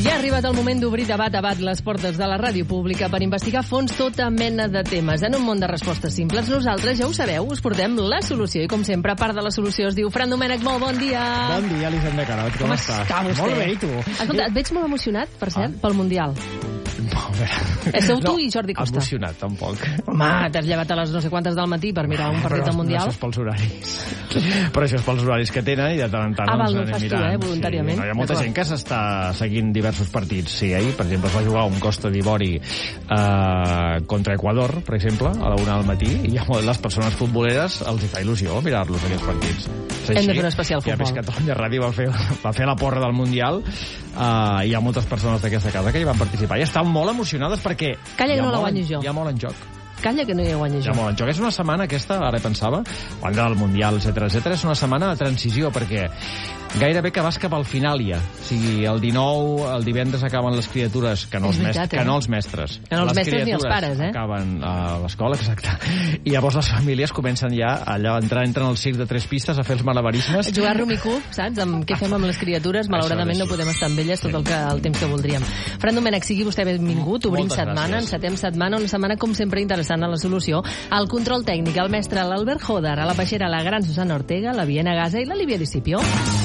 Ja ha arribat el moment d'obrir debat les portes de la ràdio pública per investigar a fons tota mena de temes. En un món de respostes simples, nosaltres, ja ho sabeu, us portem la solució. I com sempre, part de la solució es diu Fran Domènech, molt bon dia. Bon dia, Elisenda Carot, com estàs? Està vostè? Molt bé, i tu? Escolta, et veig molt emocionat, per cert, pel Mundial. Sou tu i Jordi Costa. Emocionat, tampoc. Home, t'has llevat a les no sé quantes del matí per mirar un partit del Mundial. Però això és pels horaris. Però això és pels horaris que tenen i de tant en tant val, no ho fas tu, voluntàriament. Sí. Hi ha molta gent que s'està seguint diversos partits. Sí, ahir, per exemple, es va jugar un Costa d'Ivori contra Equador, per exemple, a la 1 del matí, i les persones futboleres els hi fa il·lusió mirar-los, aquests partits. Hem de fer un especial futbol. Ja ves que Catalunya Ràdio va fer la porra del Mundial, hi ha moltes persones d'aquesta casa que hi van participar i estan molt emocionades perquè calla que no la guanyo jo. Hi ha molt en joc. Calla que no hi guanyo jo. Hi ha molt en joc. És una setmana aquesta, ara pensava, quan del Mundial, etc, és una setmana de transició, perquè gairebé que vas cap al final ja. O sigui, el 19, el divendres acaben les criatures, que no els mestres. Que no els mestres ni els pares, acaben a l'escola, exacte. I llavors les famílies comencen ja allò, entren al circ de 3 pistes a fer els malabarismes. Jugar a Rumicup, saps? Què fem amb les criatures? Malauradament no podem estar amb elles tot el temps que voldríem. Fran Domènech, sigui vostè benvingut. Obrim setmana, encetem setmana, una setmana com sempre interessant a la solució. Al control tècnic, el mestre l'Albert Joder, a la peixera la gran Susana Ortega, la Viena Gaza i la Lívia Discipio.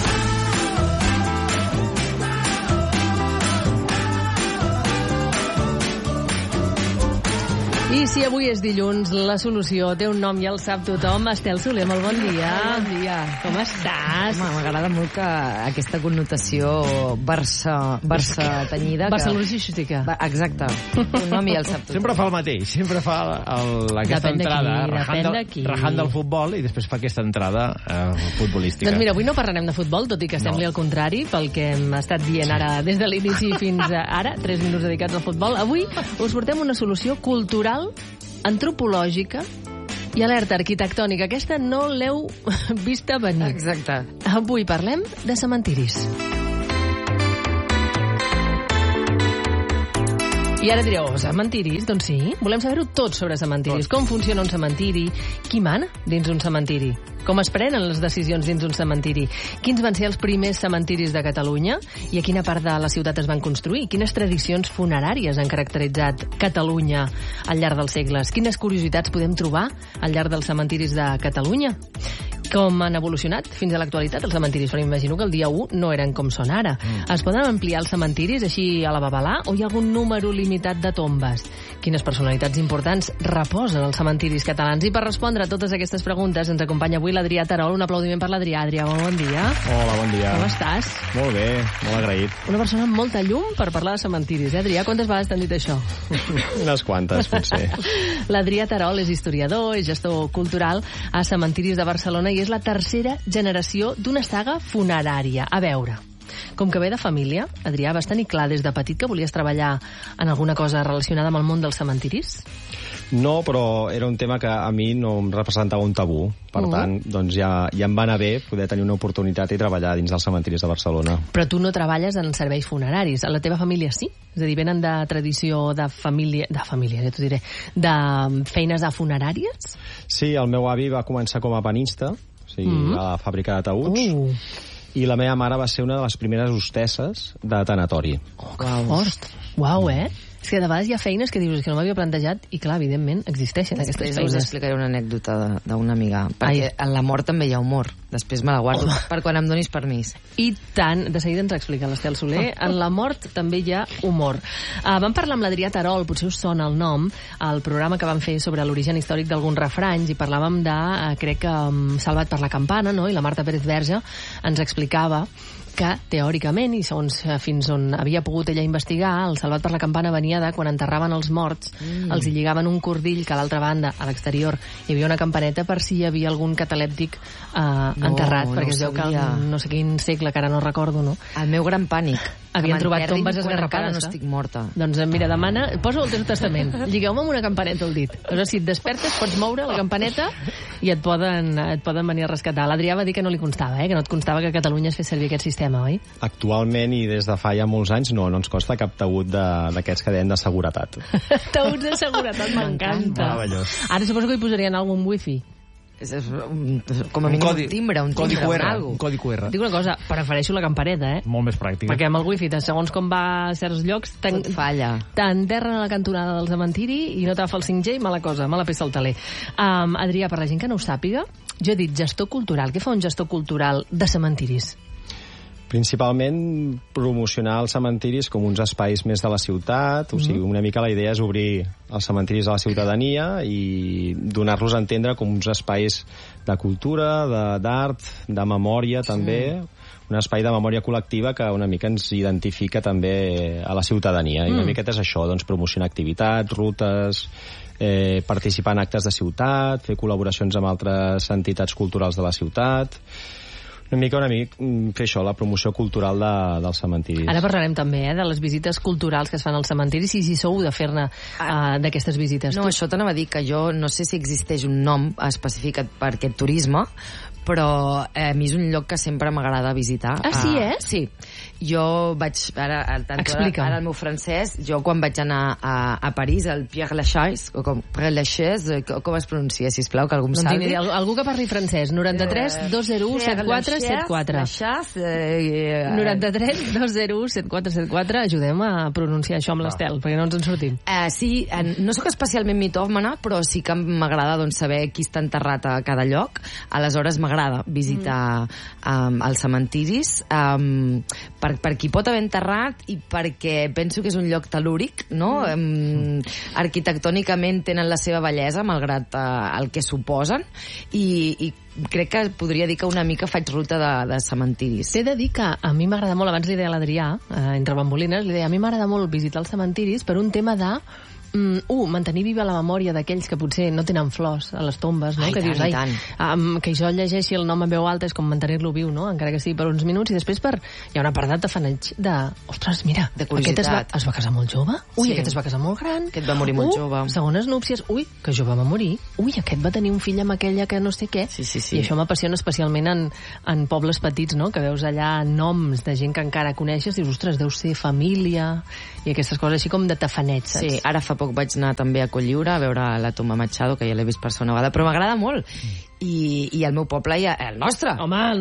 I si avui és dilluns, la solució té un nom i el sap tothom. Estel Soler, molt bon dia. Bon dia. Com estàs? M'agrada molt que aquesta connotació Barça-tenyida... Barça-logística. Exacte. Un nom i el sap tothom. Sempre fa el mateix, sempre fa aquesta entrada rajant del futbol i després fa aquesta entrada futbolística. Doncs mira, avui no parlarem de futbol, tot i que sembli el contrari, pel que hem estat dient ara des de l'inici fins ara, 3 minuts dedicats al futbol. Avui us portem una solució cultural, antropològica i alerta arquitectònica. Aquesta no l'heu vista venir. Exacte. Avui parlem de cementiris. I ara direu, cementiris? Doncs sí, volem saber-ho tot sobre cementiris. Com funciona un cementiri? Qui mana dins un cementiri? Com es prenen les decisions dins un cementiri? Quins van ser els primers cementiris de Catalunya? I a quina part de la ciutat es van construir? Quines tradicions funeràries han caracteritzat Catalunya al llarg dels segles? Quines curiositats podem trobar al llarg dels cementiris de Catalunya? Com han evolucionat fins a l'actualitat els cementiris? Però m'imagino que el dia 1 no eren com són ara. Es poden ampliar els cementiris així a la babalà o hi ha algun número limitat de tombes? Quines personalitats importants reposen als cementiris catalans? I per respondre a totes aquestes preguntes ens acompanya avui l'Adrià Terol. Un aplaudiment per l'Adrià. Adrià, bon dia. Hola, bon dia. Com estàs? Molt bé, molt agraït. Una persona amb molta llum per parlar de cementiris, Adrià? Quantes vegades t'han dit això? Unes quantes, potser. L'Adrià Terol és historiador, és gestor cultural a Cementiris de Barcelona i és la tercera generació d'una saga funerària. A veure, com que ve de família, Adrià, vas tenir clar des de petit que volies treballar en alguna cosa relacionada amb el món dels cementiris? No, però era un tema que a mi no em representava un tabú. Per tant, doncs ja em va anar bé poder tenir una oportunitat i treballar dins dels cementiris de Barcelona. Però tu no treballes en serveis funeraris. A la teva família sí? És a dir, venen de tradició de família, ja t'ho diré, de feines a funeràries? Sí, el meu avi va començar com a panista, o sigui, a la fàbrica d'ataüts, i la meva mare va ser una de les primeres hostesses de tanatori. Oh, que fort! Uau, És que de vegades hi ha feines que dius que no m'havia plantejat i, clar, evidentment, existeixen aquestes feines. Us explicaré una anècdota d'una amiga, perquè en la mort també hi ha humor. Després me la guardo per quan em donis permís. I tant, de seguida ens explica l'Estel Soler. En la mort també hi ha humor. Vam parlar amb l'Adrià Terol, potser us sona el nom, al programa que vam fer sobre l'origen històric d'alguns refranys, i parlàvem de, crec que, Salvat per la campana, no? I la Marta Pérez Verge ens explicava que, teòricament, i segons fins on havia pogut ella investigar, el Salvat per la campana venia de quan enterraven els morts, els hi lligaven un cordill que a l'altra banda, a l'exterior, hi havia una campaneta per si hi havia algun catalèptic enterrat, perquè es veu que no sé quin segle, que ara no recordo, no? El meu gran pànic. Havien trobat tombes esgarrapades. No estic morta. Doncs mira, demana, posa el teu testament, lligueu-me amb una campaneta al dit. Llavors, si et despertes, pots moure la campaneta i et poden venir a rescatar. L'Adrià va dir que no li constava, que no et constava que a Catalunya es fes servir aquest sistema, oi? Actualment i des de fa ja molts anys no ens costa cap taüt d'aquests que deien de seguretat. Taüts de seguretat, m'encanta. Meravellós. Ara suposo que hi posarien algun wifi. com a mínim un timbre, un codi QR. Dic una cosa, prefereixo la campaneta, Molt més pràctica. Perquè amb el wifi, segons com va a certs llocs, tot falla. T'enterren a la cantonada del cementiri i no t'agafa el 5G i mala cosa, mala peça al taler. Adrià, per la gent que no ho sàpiga, jo he dit gestor cultural. Què fa un gestor cultural de cementiris? Principalment promocionar els cementiris com uns espais més de la ciutat, o sigui, una mica la idea és obrir els cementiris a la ciutadania i donar-los a entendre com uns espais de cultura, d'art, de memòria també, un espai de memòria col·lectiva que una mica ens identifica també a la ciutadania. I una miqueta és això, doncs, promocionar activitats, rutes, participar en actes de ciutat, fer col·laboracions amb altres entitats culturals de la ciutat. Una mica fer això, la promoció cultural dels cementiris. Ara parlarem també de les visites culturals que es fan als cementiris i si sou de fer-ne d'aquestes visites. No, això t'anava a dir que jo no sé si existeix un nom específic per aquest turisme, però a mi és un lloc que sempre m'agrada visitar. Ah, sí, Sí. Jo vaig... Ara el meu francès, jo quan vaig anar a París, al Père Lachaise, com es pronuncia, sisplau, que algú em salvi? Algú que parli francès, 93 201 7474. 93 201 7474. Ajudem a pronunciar això amb l'Estel, perquè no ens en sortim. Sí, no sóc especialment mitòmana, però sí que m'agrada saber qui està enterrat a cada lloc. Aleshores m'agrada visitar els cementiris per qui pot haver enterrat i perquè penso que és un lloc tel·lúric, no? Arquitectònicament tenen la seva bellesa, malgrat el que suposen, i crec que podria dir que una mica faig ruta de cementiris. T'he de dir que a mi m'agrada molt, abans li deia a l'Adrià, entre bambolines, li deia, a mi m'agrada molt visitar els cementiris per un tema de mantenir viva la memòria d'aquells que potser no tenen flors a les tombes, no? Que dius, que jo llegeixi el nom en veu alta és com mantenir-lo viu, no? Encara que sigui per uns minuts, i després hi ha una part de tafaneig de, ostres, mira, aquest es va casar molt jove, aquest es va casar molt gran, aquest va morir molt jove, segones núpcies, que jove va morir, aquest va tenir un fill amb aquella que no sé què, i això m'apassiona especialment en pobles petits, no? Que veus allà noms de gent que encara coneixes i dius, ostres, deu ser família i aquestes coses així com de tafaneig, saps? Sí, ara fa poc vaig anar també a Cotlliure a veure la tomba Machado, que ja l'he vist per una vegada, però m'agrada molt. I al meu poble hi ha... El nostre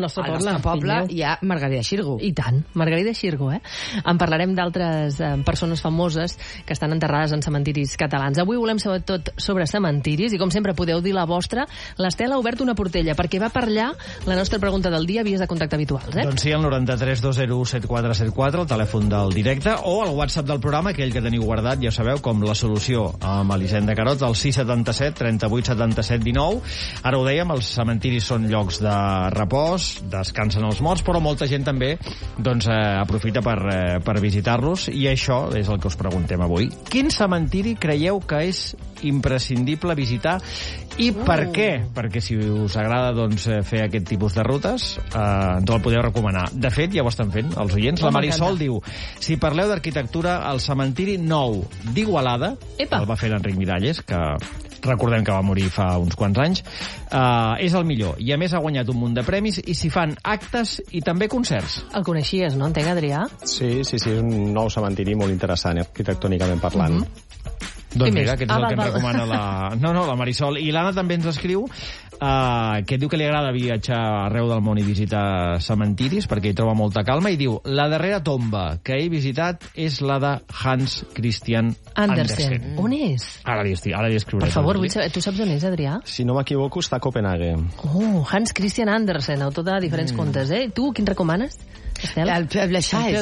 poble hi ha Margarida Xirgu. I tant, Margarida Xirgu, En parlarem d'altres persones famoses que estan enterrades en cementiris catalans. Avui volem saber tot sobre cementiris i, com sempre, podeu dir la vostra. L'Estel ha obert una portella, perquè va per allà la nostra pregunta del dia, vies de contacte habituals, Doncs sí, el 93 201 7474, el telèfon del directe, o el WhatsApp del programa, aquell que teniu guardat, ja sabeu, com la solució amb Elisenda Carot, el 677 38 77 19. Ara ho dèiem, els cementiris són llocs de repòs, descansen els morts, però molta gent també aprofita per visitar-los, i això és el que us preguntem avui. Quin cementiri creieu que és imprescindible visitar i per què? Perquè si us agrada fer aquest tipus de rutes, ens el podeu recomanar. De fet, ja ho estan fent els oients. La Marisol diu, si parleu d'arquitectura, el cementiri nou d'Igualada, el va fer l'Enric Miralles, que recordem que va morir fa uns quants anys, és el millor. I a més ha guanyat un munt de premis i s'hi fan actes i també concerts. El coneixies, no? Entenc, Adrià? Sí, és un nou cementiri molt interessant, arquitectònicament parlant. Doncs mira, aquest és el que ens recomana la Marisol. I l'Anna també ens escriu que diu que li agrada viatjar arreu del món i visitar cementiris perquè hi troba molta calma, i diu, la darrera tomba que he visitat és la de Hans Christian Andersen. On és? Ara li escriuré. Per favor, vull saber, tu saps on és, Adrià? Si no m'equivoco, està a Copenhague. Hans Christian Andersen, autor de diferents contes, Tu quin recomanes? El Peuple Chaise.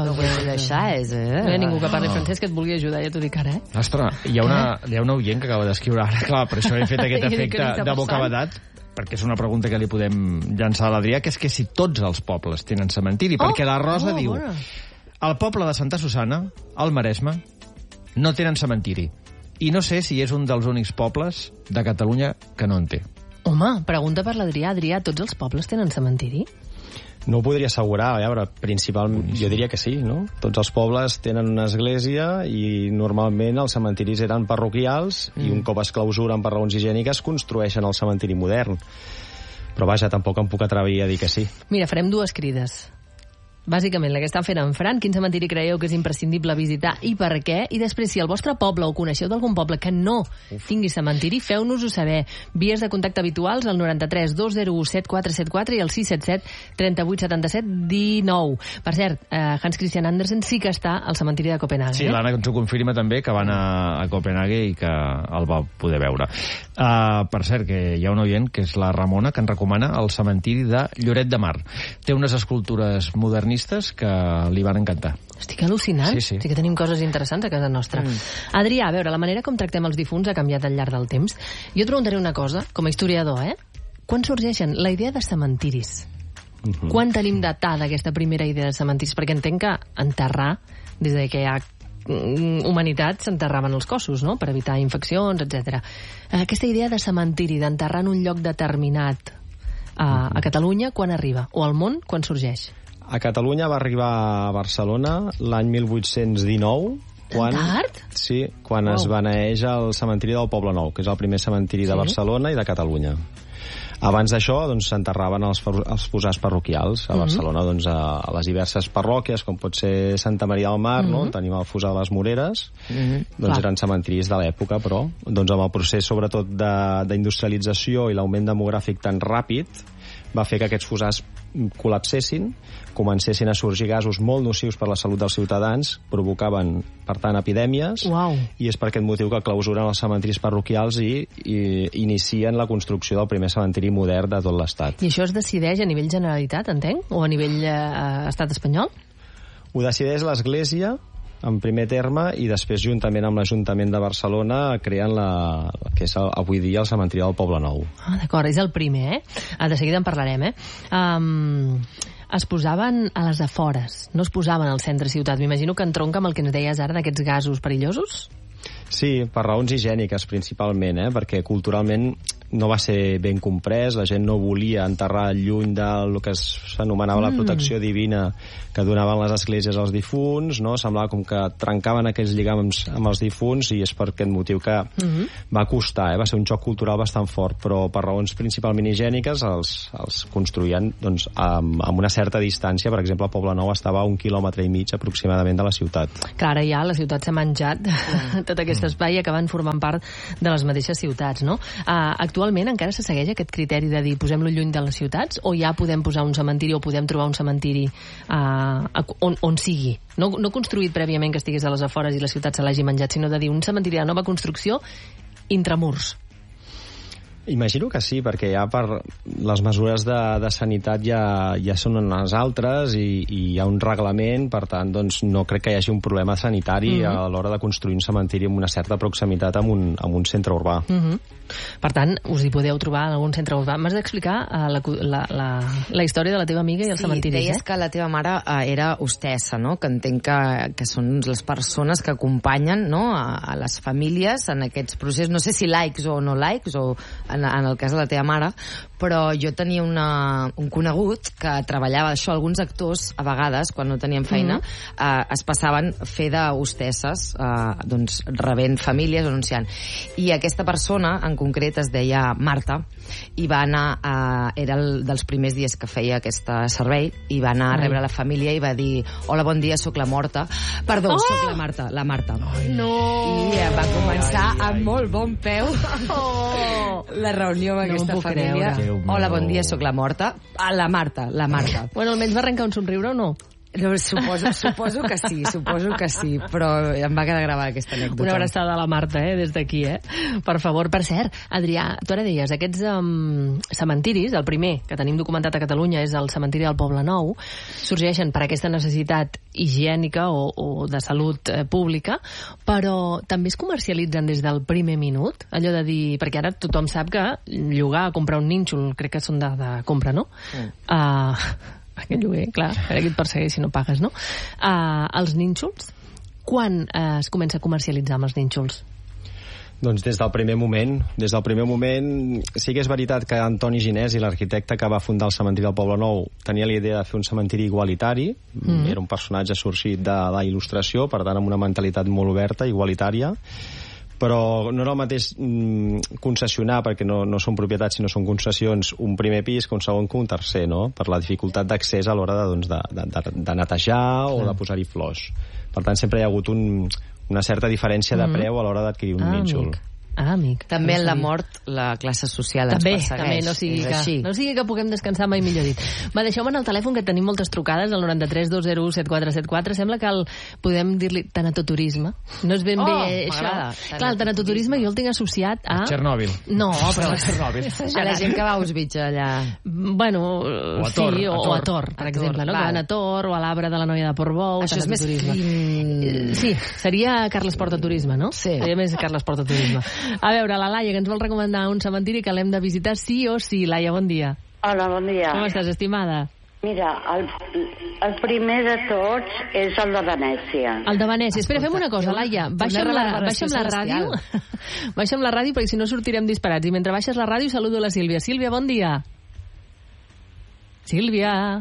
No hi ha ningú que parli francès que et vulgui ajudar, ja t'ho dic ara, Ostres, hi ha una oient que acaba d'escriure ara, clar, per això he fet aquest efecte de bocabadat, perquè és una pregunta que li podem llançar a l'Adrià, que és que si tots els pobles tenen cementiri, perquè la Rosa diu, el poble de Santa Susana, al Maresme, no tenen cementiri, i no sé si és un dels únics pobles de Catalunya que no en té. Home, pregunta per l'Adrià. Adrià, tots els pobles tenen cementiri? No ho podria assegurar, a veure, principalment jo diria que sí, no? Tots els pobles tenen una església i normalment els cementiris eren parroquials i un cop es clausuren per raons higièniques construeixen el cementiri modern. Però vaja, tampoc em puc atrevir a dir que sí. Mira, farem dues crides. bàsicament, la que està fent en Fran. Quin cementiri creieu que és imprescindible visitar i per què? I després, si al vostre poble o coneixeu d'algun poble que no tingui cementiri, feu-nos-ho saber. Vies de contacte habituals al 93 201 7474 i al 677 38 77 19. Per cert, Hans Christian Andersen sí que està al cementiri de Copenhague. Sí, l'Anna ens ho confirma també, que va anar a Copenhague i que el va poder veure. Per cert, que hi ha un oient, que és la Ramona, que ens recomana el cementiri de Lloret de Mar. Té unes escultures modernistes que li van encantar. Estic al·lucinant. Sí que tenim coses interessants a casa nostra. Adrià, a veure, la manera com tractem els difunts ha canviat al llarg del temps. Jo et preguntaré una cosa, com a historiador, Quan sorgeixen la idea de cementiris? Quan tenim datada aquesta primera idea de cementiris? Perquè entenc que enterrar, des de que hi ha humanitat, s'enterraven els cossos, no?, per evitar infeccions, etc. Aquesta idea de cementiri, d'enterrar en un lloc determinat a Catalunya, quan arriba? O al món, quan sorgeix? A Catalunya va arribar a Barcelona l'any 1819, quan es beneeix el cementiri del Poble Nou, que és el primer cementiri de Barcelona i de Catalunya. Abans d'això, doncs, s'enterraven els fossars parroquials a Barcelona, doncs, a les diverses parròquies, com pot ser Santa Maria del Mar, no? Tenim el fossar de les Moreres, doncs eren cementiris de l'època, però doncs, amb el procés, sobretot, d'industrialització i l'augment demogràfic tan ràpid, va fer que aquests fossars col·lapsessin, comencessin a sorgir gasos molt nocius per la salut dels ciutadans, provocaven, per tant, epidèmies, i és per aquest motiu que clausuren els cementiris parroquials i inicien la construcció del primer cementiri modern de tot l'Estat. I això es decideix a nivell Generalitat, entenc? O a nivell Estat espanyol? Ho decideix l'Església, en primer terme, i després, juntament amb l'Ajuntament de Barcelona, creen que és avui dia el cementiri del Poble Nou. D'acord, és el primer, De seguida en parlarem, Es posaven a les afores, no es posaven al centre ciutat. M'imagino que entronca amb el que ens deies ara d'aquests gasos perillosos? Sí, per raons higièniques, principalment, perquè culturalment no va ser ben comprès, la gent no volia enterrar lluny del que s'anomenava la protecció divina que donaven les esglésies als difunts, no? Semblava com que trencaven aquells lligams amb els difunts, i és per aquest motiu que va costar, va ser un xoc cultural bastant fort, però per raons principalment higièniques els construïen doncs, amb una certa distància. Per exemple, el Poble Nou estava a 1,5 quilòmetres aproximadament de la ciutat. Clar, ara ja la ciutat s'ha menjat tot aquest espai i acaben formant part de les mateixes ciutats, no? Actualment encara se segueix aquest criteri de dir posem-lo lluny de les ciutats, o ja podem posar un cementiri o podem trobar un cementiri on sigui? No construït prèviament que estigués a les afores i la ciutat se l'hagi menjat, sinó de dir un cementiri de nova construcció intramurs. Imagino que sí, perquè ja per les mesures de sanitat ja són unes altres i hi ha un reglament, per tant, doncs, no crec que hi hagi un problema sanitari a l'hora de construir un cementiri amb una certa proximitat amb un centre urbà. Per tant, us hi podeu trobar en algun centre urbà. M'has d'explicar la història de la teva amiga i el cementiri. Sí, deies que la teva mare era hostessa, no? Que entenc que són les persones que acompanyen, no?, a les famílies en aquests processos, no sé si laics o no laics, o en el cas de la teva mare, però jo tenia un conegut que treballava això. Alguns actors, a vegades, quan no tenien feina, es passaven fer d'hostesses, doncs, rebent famílies o anunciant. I aquesta persona, en concret, es deia Marta, i va anar, era dels primers dies que feia aquest servei, i va anar a rebre la família i va dir: hola, bon dia, sóc la Morta. Perdó, sóc la Marta. No! I va començar amb molt bon peu la reunió amb aquesta família. Hola, bon dia, sóc la Morta. La Marta. Bueno, almenys va arrencar un somriure o no? No, suposo que sí, però em va quedar gravada aquesta anècdota. Una abraçada a la Marta, des d'aquí, Per favor. Per cert, Adrià, tu ara deies, aquests cementiris, el primer que tenim documentat a Catalunya és el cementiri del Poble Nou, sorgeixen per aquesta necessitat higiènica o de salut pública, però també es comercialitzen des del primer minut, allò de dir, perquè ara tothom sap que llogar, comprar un nínxol, crec que són de compra, no? Aquest lloguer, clar, aquí et persegueix si no pagues, no? Els nínxols, quan es comença a comercialitzar amb els nínxols? Doncs des del primer moment. Sí que és veritat que Antoni Ginés, l'arquitecte que va fundar el cementiri del Poble Nou, tenia la idea de fer un cementiri igualitari. Era un personatge sorgit de la il·lustració, per tant amb una mentalitat molt oberta, igualitària, però no era el mateix concessionar, perquè no són propietats sinó són concessions, un primer pis que un segon que un tercer, no? Per la dificultat d'accés a l'hora de netejar o de posar-hi flors. Per tant, sempre hi ha hagut una certa diferència de preu a l'hora d'adquirir un nínxol. Amic. També en la mort la classe social ens persegueix. També, no sigui que puguem descansar, mai millor dit. Va, deixeu-me en el telèfon, que tenim moltes trucades, al 93 201 7474. Sembla que podem dir-li tanatoturisme. No és ben bé això. Clar, el tanatoturisme jo el tinc associat a... Txernòbil. No, però a Txernòbil. A la gent que va a Auschwitz, allà. Bueno, sí, o a Tor, per exemple, no? Que van a Tor, o a l'Arbre de la Noia de Portbou. Això és més Sí, seria Carles Porta Turisme, no? Sí. Seria més Carles Porta Turisme. A veure, la Laia, que ens vol recomanar un cementiri que l'hem de visitar sí o sí. Laia, bon dia. Hola, bon dia. Com estàs, estimada? Mira, el primer de tots és el de Venècia. El de Venècia. Espera, fem una cosa, Laia. Baixa'm la ràdio. Baixa'm la ràdio, perquè si no sortirem disparats. I mentre baixes la ràdio saludo la Sílvia. Sílvia, bon dia. Sílvia.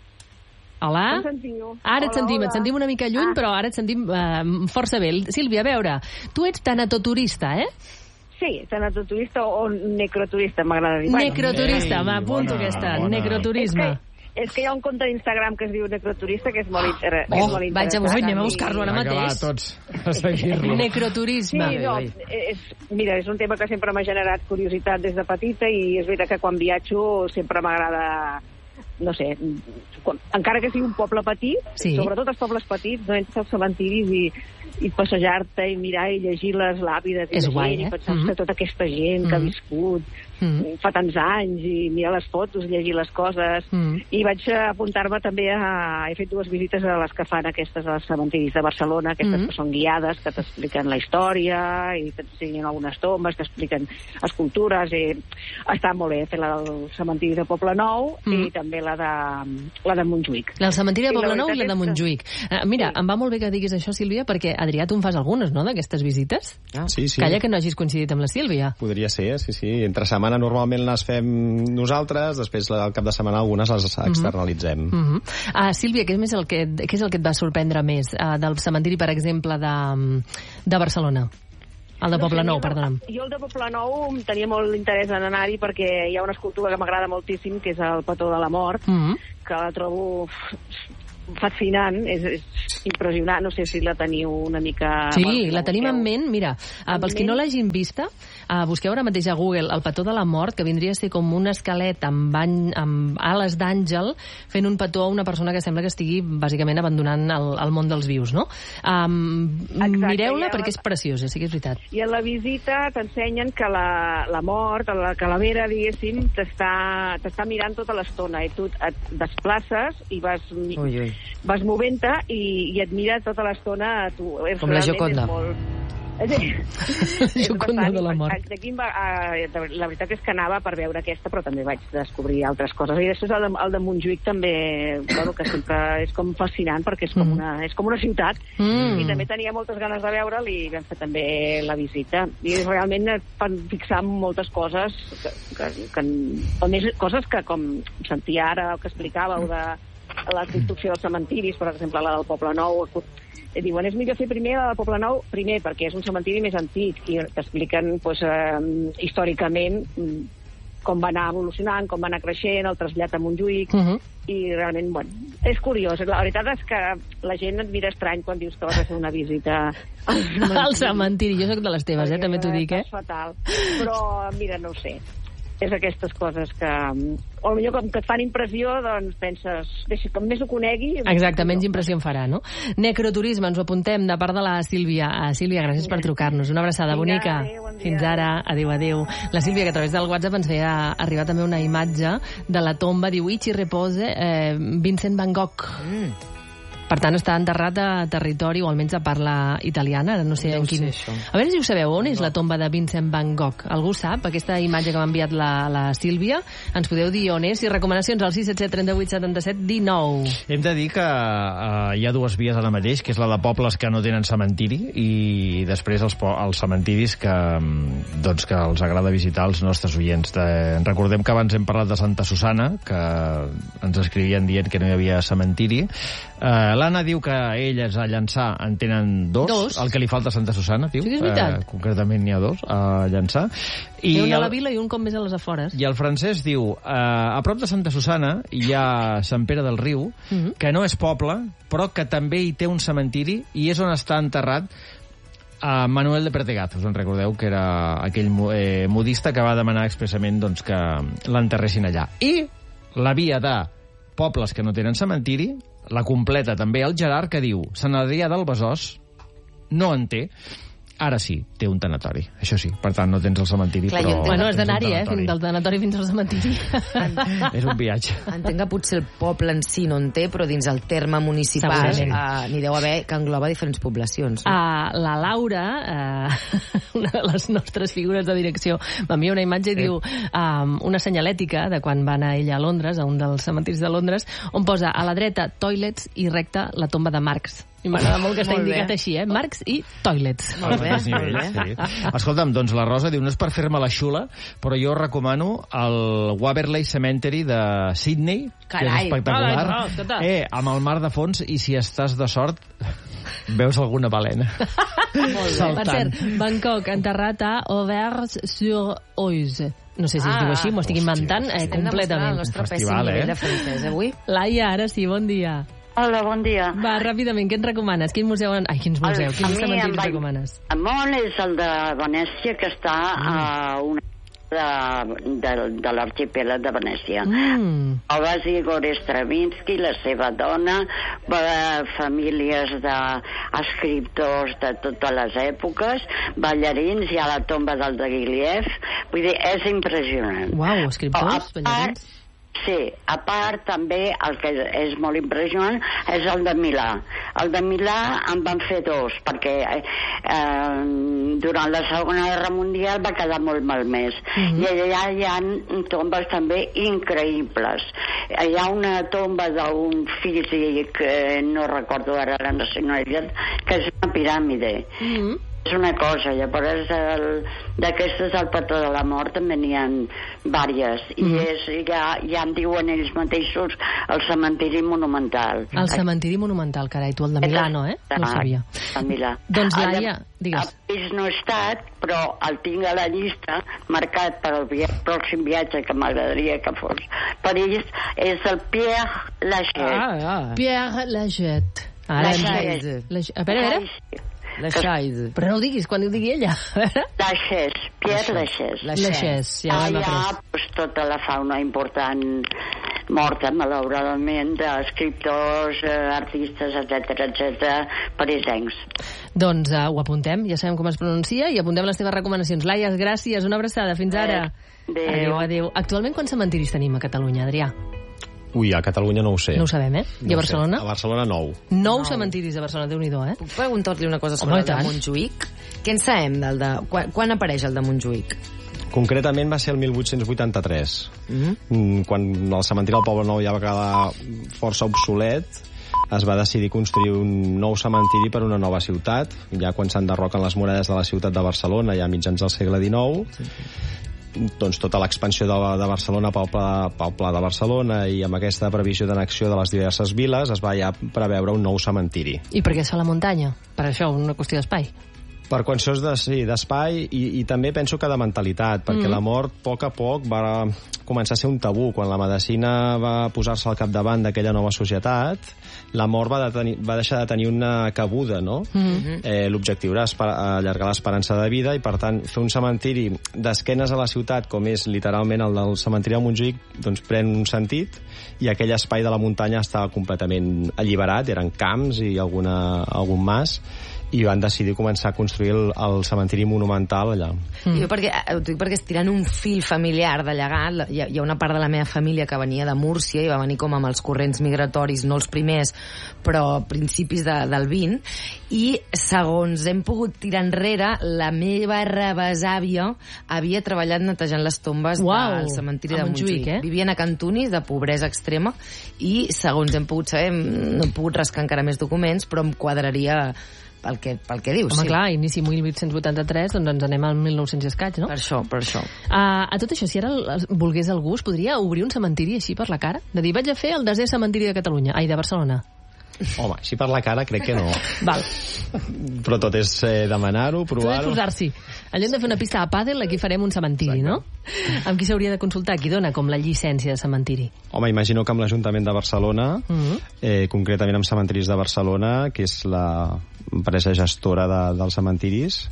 Hola? Ara et sentim una mica lluny, però ara et sentim força bé. Sílvia, a veure, tu ets tanatoturista, eh? Sí, tanatoturista o necroturista, m'agrada dir. Necroturista, m'apunto aquesta, necroturisme. És que hi ha un compte d'Instagram que es diu necroturista, que és molt interessant. Vaig anem a buscar-lo ara mateix. Vinga, va, tots a seguir-lo. Necroturisme. Sí, no, mira, és un tema que sempre m'ha generat curiositat des de petita i és veritat que quan viatjo sempre m'agrada, no sé, encara que sigui un poble petit, sobretot els pobles petits, no entres als cementiris i passejar-te i mirar i llegir les làpides i pensar-te tota aquesta gent que ha viscut fa tants anys i mirar les fotos, llegir les coses i vaig apuntar-me també he fet 2 visites a les que fan aquestes als cementiris de Barcelona, aquestes que són guiades, que t'expliquen la història i t'ensenyen algunes tombes, t'expliquen escultures i està molt bé fer la del cementiri de Poblenou i també la de Montjuïc. El cementiri de Poblenou i la de Montjuïc. Mira, em va molt bé que diguis això, Sílvia, perquè Adrià, tu en fas algunes, no?, d'aquestes visites? Sí. Calla que no hagis coincidit amb la Sílvia. Podria ser, sí. Entre setmana normalment les fem nosaltres, després al cap de setmana algunes les externalitzem. Sílvia, què és el que et va sorprendre més del cementiri, per exemple, de Barcelona? El de Poblenou, perdona'm. Jo el de Poblenou tenia molt interès en anar-hi perquè hi ha una escultura que m'agrada moltíssim, que és el Petó de la Mort, que la trobo fascinant, és impressionant, no sé si la teniu una mica... Sí, la tenim en ment, mira, pels qui no l'hagin vista, busqueu ara mateix a Google el Petó de la Mort, que vindria a ser com un esquelet amb ales d'àngel fent un petó a una persona que sembla que estigui bàsicament abandonant el món dels vius, no? Mireu-la perquè és preciosa, sí que és veritat. I en la visita t'ensenyen que la mort, la calavera, diguéssim, t'està mirant tota l'estona i tu et desplaces i vas movent-te i et mira tota l'estona. Com la Gioconda. Gioconda de la Mort. La veritat és que anava per veure aquesta, però també vaig descobrir altres coses. I després el de Montjuïc també, que sempre és com fascinant perquè és com una ciutat i també tenia moltes ganes de veure'l i vam fer també la visita. I realment et fan fixar en moltes coses coses que com sentia ara que explicàveu de la construcció dels cementiris, per exemple la del Poblenou, diuen és millor fer primer la del Poblenou, perquè és un cementiri més antic i t'expliquen històricament com va anar evolucionant, com va anar creixent, el trasllat a Montjuïc i realment, és curiós. La veritat és que la gent et mira estrany quan dius que vas a fer una visita al cementiri. Jo soc de les teves, també t'ho dic, És fatal, però mira, no ho sé. És aquestes coses que, o millor com que et fan impressió, doncs penses, com més ho conegui... Exacte, menys impressió em farà, no? Necroturisme, ens ho apuntem de part de la Sílvia. Sílvia, gràcies per trucar-nos. Una abraçada bonica. Fins ara. Adéu. La Sílvia, que a través del WhatsApp ens feia arribar també una imatge de la tomba, diu, Ichi repose Vincent van Gogh. Per tant, està enterrat a territori, o almenys a parla italiana, no sé en quin... A veure si ho sabeu, on és la tomba de Vincent van Gogh? Algú sap? Aquesta imatge que m'ha enviat la Sílvia, ens podeu dir on és? I recomanacions al 677 38 77 19. Hem de dir que hi ha 2 vies ara mateix, que és la de pobles que no tenen cementiri i després els cementiris que els agrada visitar els nostres oients. Recordem que abans hem parlat de Santa Susana, que ens escrivien dient que no hi havia cementiri. L'Anna diu que elles a Llançà en tenen dos. El que li falta a Santa Susana, diu. Sí, és veritat. Concretament n'hi ha 2 a Llançà. I un a la vila i un com més a les afores. I el Francesc diu, a prop de Santa Susana hi ha Sant Pere del Riu, que no és poble, però que també hi té un cementiri i és on està enterrat a Manuel de Pertegaz. Us en recordeu que era aquell modista que va demanar expressament doncs, que l'enterressin allà. I la via de pobles que no tenen cementiri la completa també el Gerard, que diu Sant Adrià del Besòs no en té. Ara sí, té un tanatori, això sí. Per tant, no tens el cementiri, clar, però... Bueno, és d'anar-hi, del tanatori fins al cementiri. És un viatge. Entenc que potser el poble en si no en té, però dins el terme municipal n'hi deu haver que engloba diferents poblacions. No? La Laura, una de les nostres figures de direcció, m'envia una imatge i diu una senyalètica de quan va anar ella a Londres, a un dels cementiris de Londres, on posa a la dreta toilets i recta la tomba de Marx. I m'agrada molt que està indicat així, Marx i toilets. Molt bé. Sí. Escolta'm, doncs la Rosa diu, no és per fer-me la xula, però jo recomano el Waverley Cemetery de Sydney, que és espectacular, amb el mar de fons, i si estàs de sort veus alguna balena. Per cert, Bangkok, enterrat a Auvers-sur-Oise. No sé si es diu així, m'ho estic inventant completament. El nostre pèssim nivell de francès avui. Laia, ara sí, bon dia. Hola, bon dia. Va, ràpidament, què ens recomanes? Quins cementiris recomanes? El món és el de Venècia, que està a una de l'arxipèlag de Venècia. El va dir Igor Stravinsky, la seva dona, famílies d'escriptors de totes les èpoques, ballarins, hi ha la tomba del Diaghilev, vull dir, és impressionant. Uau, escriptors, ballarins? Sí, a part també el que és molt impressionant és el de Milà. El de Milà en van fer 2 perquè durant la Segona Guerra Mundial va quedar molt malmès i allà hi ha tombes també increïbles. Hi ha una tomba d'un físic no recordo ara la nacionalitat, que és una piràmide. És una cosa, llavors d'aquestes al Petó de la Mort també n'hi ha vàries i ja en diuen ells mateixos el cementiri monumental. El cementiri monumental, carai, tu el de Milà, no, No ho sabia. A Milà. Doncs Laia, digues. A París no he estat, però el tinc a la llista marcat per al pròxim viatge que m'agradaria que fos París, és el Pierre Lachaise. Pierre Lachaise. A veure. La Chaise. Però no ho diguis quan ho digui ella. Lachaise, Pierre Lachaise. Lachaise, ja l'hem après. Hi ha tota la fauna important morta, malauradament, d'escriptors, artistes, etc, parisencs. Doncs ho apuntem, ja sabem com es pronuncia, i apuntem les teves recomanacions. Laia, gràcies, una abraçada, fins ara. Adéu. Actualment, quants cementiris tenim a Catalunya, Adrià? Ui, a Catalunya no ho sé. No ho sabem, I a Barcelona? A Barcelona 9. 9 cementiris a Barcelona, Déu-n'hi-do, Puc preguntar-li una cosa sobre el de Montjuïc? Què en sabem del de... Quan apareix el de Montjuïc? Concretament va ser el 1883. Quan el cementiri del Poble Nou ja va quedar força obsolet, es va decidir construir un nou cementiri per una nova ciutat, ja quan s'enderroquen les muralles de la ciutat de Barcelona, ja mitjans del segle XIX, doncs tota l'expansió de Barcelona pel Pla de Barcelona, i amb aquesta previsió d'annexió de les diverses viles es va ja preveure un nou cementiri. I per què es fa la muntanya? Per això, una qüestió d'espai. Per qüestions d'espai i també penso que de mentalitat, perquè la mort a poc va començar a ser un tabú. Quan la medicina va posar-se al capdavant d'aquella nova societat, la mort va deixar de tenir una cabuda, no? L'objectiu era allargar l'esperança de vida, i per tant fer un cementiri d'esquenes a la ciutat, com és literalment el del cementiri de Montjuïc, doncs pren un sentit, i aquell espai de la muntanya estava completament alliberat, eren camps i algun mas, i van decidir començar a construir el cementiri monumental allà. Jo ho dic perquè estirant un fil familiar de llegat, hi ha una part de la meva família que venia de Múrcia i va venir com amb els corrents migratoris, no els primers, però principis del 20, i segons hem pogut tirar enrere, la meva rebesàvia havia treballat netejant les tombes del cementiri de Montjuïc. Vivien a Cantunis, de pobresa extrema, i segons hem pogut saber, no hem pogut rascar encara més documents, però em quadraria pel que dius. Home, clar, inici 1883, doncs ens anem al 1900 i escaig, no? Per això. A tot això, si ara volgués algú, es podria obrir un cementiri així per la cara? De dir, vaig a fer el 10è cementiri de Catalunya, de Barcelona. Home, així per la cara crec que no. Val. Però tot és demanar-ho, provar-ho. Tot és posar-s'hi. En lloc de fer una pista de pàdel, aquí farem un cementiri, no? Amb qui s'hauria de consultar? Qui dona com la llicència de cementiri? Home, imagino que amb l'Ajuntament de Barcelona, concretament amb Cementiris de Barcelona, que és l'empresa gestora dels cementiris,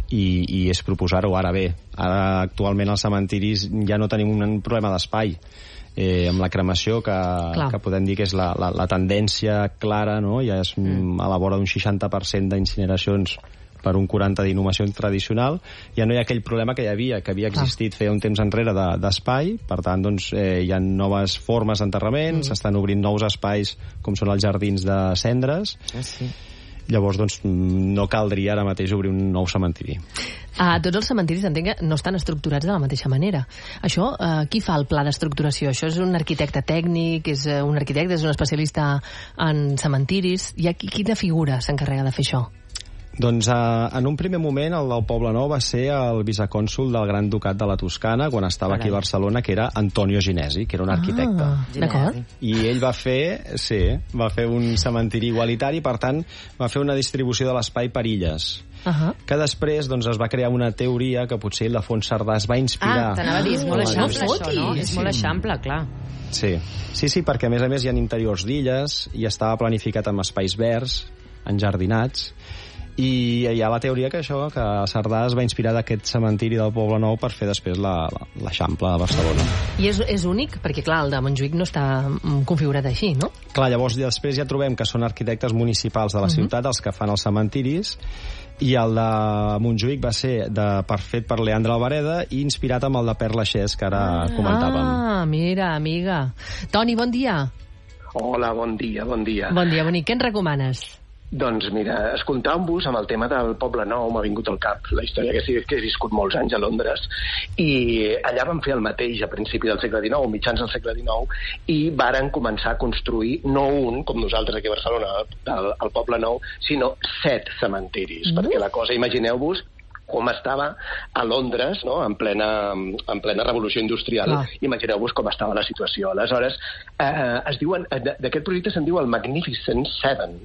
i és proposar-ho. Ara bé, actualment als cementiris ja no tenim un problema d'espai. Amb la cremació, que podem dir que és la tendència clara, no? Ja és a la vora d'un 60% d'incineracions per un 40% d'inhumació tradicional. Ja no hi ha aquell problema que hi havia existit feia un temps enrere d'espai. Per tant, doncs, hi ha noves formes d'enterrament, s'estan obrint nous espais com són els jardins de cendres. Llavors, doncs, no caldria ara mateix obrir un nou cementiri. Tots els cementiris, entenc que no estan estructurats de la mateixa manera. Això, qui fa el pla d'estructuració? Això és un arquitecte tècnic, és un arquitecte, és un especialista en cementiris? Quina figura s'encarrega de fer això? Doncs en un primer moment el del Poblenou va ser el vicecònsol del Gran Ducat de la Toscana quan estava aquí a Barcelona, que era Antonio Ginesi, que era un arquitecte. D'acord. I ell va fer un cementiri igualitari, per tant va fer una distribució de l'espai per illes. Que després doncs, es va crear una teoria que potser la Font Cerdà es va inspirar. T'anava a dir, és molt eixample això, no? És molt eixample, clar. Sí, perquè a més hi ha interiors d'illes i estava planificat amb espais verds, enjardinats, i hi ha la teoria que Cerdà es va inspirar d'aquest cementiri del Poblenou per fer després l'Eixample de Barcelona. I és únic? Perquè, clar, el de Montjuïc no està configurat així, no? Clar, llavors després ja trobem que són arquitectes municipals de la ciutat els que fan els cementiris, i el de Montjuïc va ser fet per Leandre Albareda i inspirat amb el de Pere Lachaise, que ara comentàvem. Mira, amiga. Toni, bon dia. Hola, bon dia. Bon dia, bonic. Què ens recomanes? Doncs mira, escoltant-vos amb el tema del Poblenou m'ha vingut al cap la història que he viscut molts anys a Londres, i allà van fer el mateix a principi del segle XIX, mitjans del segle XIX, i varen començar a construir no un, com nosaltres aquí a Barcelona, al Poblenou, sinó 7 cementiris, perquè la cosa, imagineu-vos com estava a Londres, no? en plena revolució industrial. Imagineu-vos com estava la situació. Aleshores, d'aquest projecte se'n diu el Magnificent Seven,